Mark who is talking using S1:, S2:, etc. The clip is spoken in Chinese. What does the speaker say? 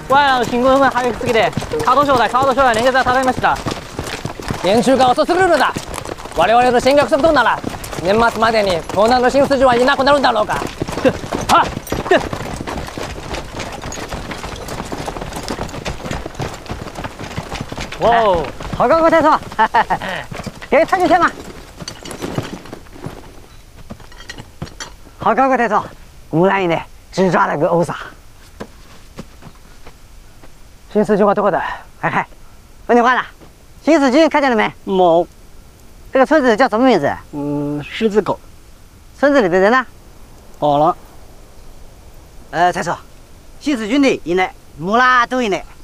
S1: 我らの進行が激しすぎてカード賞は連結が高いました。練習が遅すぎるのだ。我々の戦略不足となら年末までに盗難の新筋はいなくなるんだろうか。はっ。哦，好高个太错，给他就行了。好高个太错，木兰营的只抓了个欧萨。新四军我都会的，嗨，问你话了，新四军看见了没？
S2: 没。
S1: 这个村子叫什么名字？
S2: 狮子口。
S1: 村子里的人呢？
S2: 好了。
S1: 太错，新四军的营内木兰都营内。